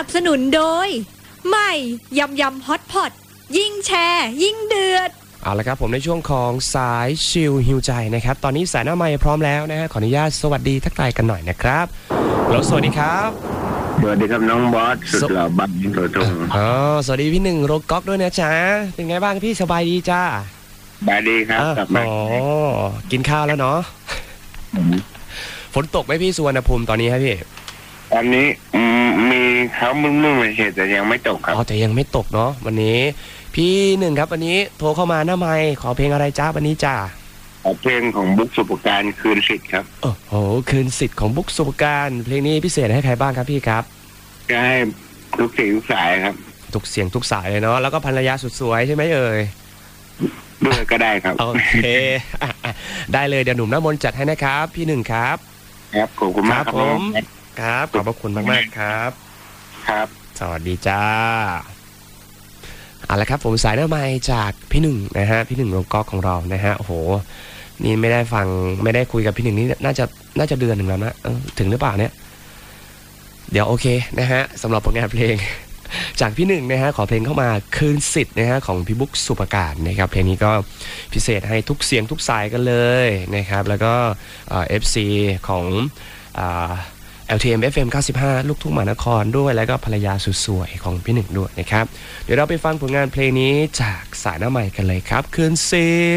บสนุนโดยใหม่ยำยำฮอตพอตยิ่งแชร์ยิ่งเดือดเอาละครับผมในช่วงของสายชิลฮิวใจนะครับตอนนี้สายหน้าไมค์พร้อมแล้วนะฮะขออนุญาตสวัสดีทักทายกันหน่อยนะครับแล้วสวัสดีครับสวัสดีครับน้องบอสสุดหล่อบังโดยตรงสวัสดีพี่หนึ่งโรก๊อกด้วยนะจ๊ะเป็นไงบ้างพี่สบายดีจ้าสบายดีครับกลับมากินข้าวแล้วเนาะฝนตกไหมพี่สุวรรณภูมิตอนนี้ครับพี่ตอนนี้มีเขามึนๆเหตุแต่ยังไม่ตกครับแต่ยังไม่ตกเนาะวันนี้พี่หนึ่งครับวันนี้โทรเข้ามาหน้าไมค์ขอเพลงอะไรจ้าวันนี้จ้าขอเพลงของบุ๊กสุภการคืนสิทธิ์ครับโอ้โหคืนสิทธิ์ของบุ๊กสุภการเพลงนี้พิเศษให้ใครบ้างครับพี่ครับก็ให้ทุกเสียงทุกสายครับทุกเสียงทุกสายเลยเนาะแล้วก็ภรรยาสุดสวยใช่ไหมเอ่ยด้วยก็ได้ครับโอเคได้เลยเดี๋ยวหนุ่มน้ำมนต์จัดให้นะครับพี่หนึ่งครับครับขอบคุณมากครับผมครับขอบพระคุณมากๆครับครับสวัสดีจ้าเอาละครับผมสายหน้าไมค์จากพี่หนึ่งนะฮะพี่หนึ่งโรงก๊อกของเรานะฮะโอ้โหนี่ไม่ได้คุยกับพี่หนึ่งนี่น่าจะเดือนหนึ่งแล้วนะถึงหรือเปล่าเนี่ยเดี๋ยวโอเคนะฮะสำหรับผลงานเพลงจากพี่หนึ่งนะฮะขอเพลงเข้ามาคืนสิทธิ์นะฮะของพี่บุ๊กสุภการนะครับเพลงนี้ก็พิเศษให้ทุกเสียงทุกสายกันเลยนะครับแล้วก็FC ของLTM FM 95 ลูกทุ่งมหานครด้วยแล้วก็ภรรยาสุดสวยของพี่หนึ่งด้วยนะครับเดี๋ยวเราไปฟังผลงานเพลงนี้จากสายหน้าใหม่กันเลยครับคืนสิ